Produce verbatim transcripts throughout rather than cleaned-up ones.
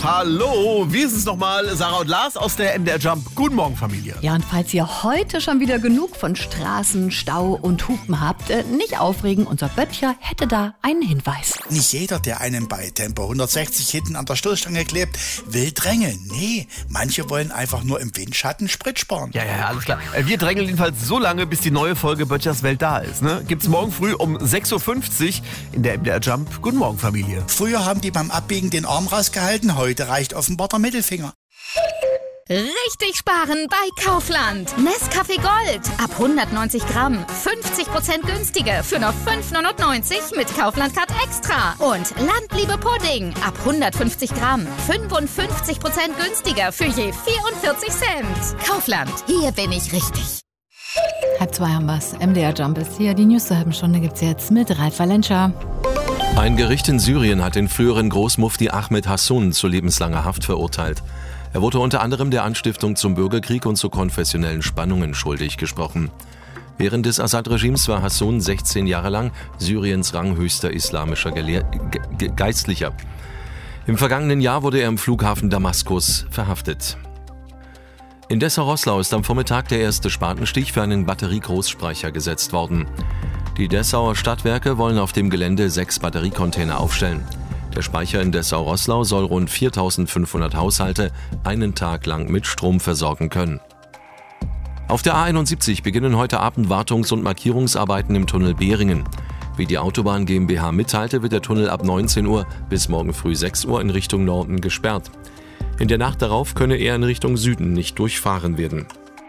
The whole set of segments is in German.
Hallo, wie ist es nochmal? Sarah und Lars aus der M D R Jump. Guten Morgen, Familie. Ja, und falls ihr heute schon wieder genug von Straßen, Stau und Hupen habt, äh, nicht aufregen, unser Böttcher hätte da einen Hinweis. Nicht jeder, der einem bei Tempo hundertsechzig hinten an der Stoßstange klebt, will drängeln. Nee, manche wollen einfach nur im Windschatten Sprit sparen. Ja, ja, alles klar. Wir drängeln jedenfalls so lange, bis die neue Folge Böttchers Welt da ist. Ne? Gibt's morgen früh um sechs Uhr fünfzig in der M D R Jump. Guten Morgen, Familie. Früher haben die beim Abbiegen den Arm rausgehalten, heute reicht offenbar der Mittelfinger. Richtig sparen bei Kaufland. Nescafé Gold. Ab hundertneunzig Gramm. fünfzig Prozent günstiger für nur fünf Euro neunundneunzig mit Kaufland Card Extra. Und Landliebe Pudding. Ab hundertfünfzig Gramm. fünfundfünfzig Prozent günstiger für je vierundvierzig Cent. Kaufland. Hier bin ich richtig. Halb zwei haben wir's. M D R Jump ist hier. Die News zur halben Stunde gibt's jetzt mit Ralf Valencia. Ein Gericht in Syrien hat den früheren Großmufti Ahmed Hassun zu lebenslanger Haft verurteilt. Er wurde unter anderem der Anstiftung zum Bürgerkrieg und zu konfessionellen Spannungen schuldig gesprochen. Während des Assad-Regimes war Hassun sechzehn Jahre lang Syriens ranghöchster islamischer Gelehr- Ge- Geistlicher. Im vergangenen Jahr wurde er im Flughafen Damaskus verhaftet. In Dessau-Roßlau ist am Vormittag der erste Spatenstich für einen Batteriegroßspeicher gesetzt worden. Die Dessauer Stadtwerke wollen auf dem Gelände sechs Batteriecontainer aufstellen. Der Speicher in Dessau-Roßlau soll rund viertausendfünfhundert Haushalte einen Tag lang mit Strom versorgen können. Auf der A einundsiebzig beginnen heute Abend Wartungs- und Markierungsarbeiten im Tunnel Behringen. Wie die Autobahn GmbH mitteilte, wird der Tunnel ab neunzehn Uhr bis morgen früh sechs Uhr in Richtung Norden gesperrt. In der Nacht darauf könne er in Richtung Süden nicht durchfahren werden.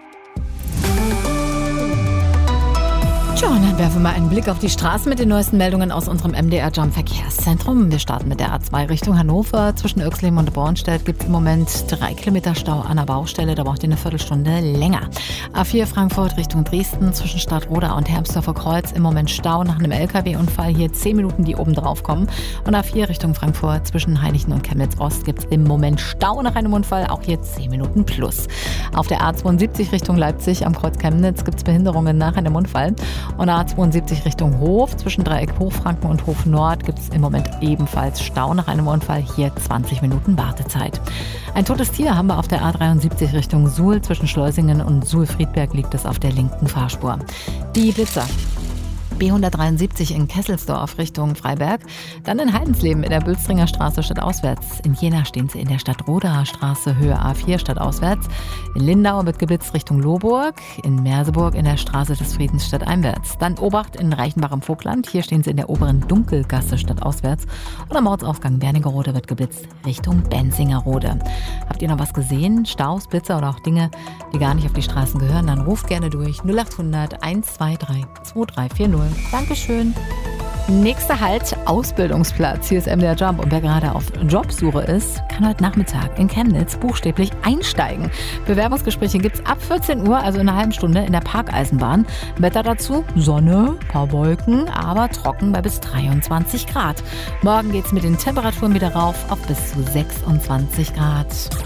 Tja, und dann werfen wir einen Blick auf die Straßen mit den neuesten Meldungen aus unserem M D R Jump Verkehrszentrum. Wir starten mit der A zwei Richtung Hannover. Zwischen Oechsleben und Bornstedt gibt es im Moment drei Kilometer Stau an der Baustelle. Da braucht ihr eine Viertelstunde länger. A vier Frankfurt Richtung Dresden zwischen Stadtroda und Hermsdorfer Kreuz. Im Moment Stau nach einem L K W-Unfall. Hier zehn Minuten, die oben drauf kommen. Und A vier Richtung Frankfurt zwischen Heinichen und Chemnitz-Ost gibt es im Moment Stau nach einem Unfall. Auch hier zehn Minuten plus. Auf der A zweiundsiebzig Richtung Leipzig am Kreuz Chemnitz gibt es Behinderungen nach einem Unfall. Und A zweiundsiebzig Richtung Hof, zwischen Dreieck Hochfranken und Hof Nord gibt es im Moment ebenfalls Stau nach einem Unfall. Hier zwanzig Minuten Wartezeit. Ein totes Tier haben wir auf der A dreiundsiebzig Richtung Suhl. Zwischen Schleusingen und Suhl-Friedberg liegt es auf der linken Fahrspur. Die Blitzer. B hundertdreiundsiebzig in Kesselsdorf Richtung Freiberg. Dann in Heidensleben in der Bülstringer Straße stadtauswärts. In Jena stehen sie in der Stadtrodaer Straße Höhe A vier stadtauswärts. In Lindau wird geblitzt Richtung Lohburg. In Merseburg in der Straße des Friedens stadteinwärts. Dann Obacht in Reichenbach im Vogtland. Hier stehen sie in der oberen Dunkelgasse stadtauswärts. Und am Ortsausgang Wernigerode wird geblitzt Richtung Benzingerode. Habt ihr noch was gesehen? Staus, Blitzer oder auch Dinge, die gar nicht auf die Straßen gehören? Dann ruft gerne durch null achthundert eins zwei drei zwei drei vier null. Dankeschön. Nächster Halt, Ausbildungsplatz. Hier ist M D R Jump und wer gerade auf Jobsuche ist, kann heute Nachmittag in Chemnitz buchstäblich einsteigen. Bewerbungsgespräche gibt's ab vierzehn Uhr, also in einer halben Stunde, in der Parkeisenbahn. Wetter dazu, Sonne, paar Wolken, aber trocken bei bis dreiundzwanzig Grad. Morgen geht's mit den Temperaturen wieder rauf auf bis zu sechsundzwanzig Grad.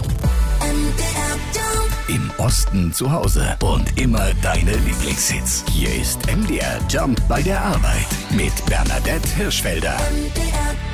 Im Osten zu Hause und immer deine Lieblingshits. Hier ist M D R Jump bei der Arbeit mit Bernadette Hirschfelder.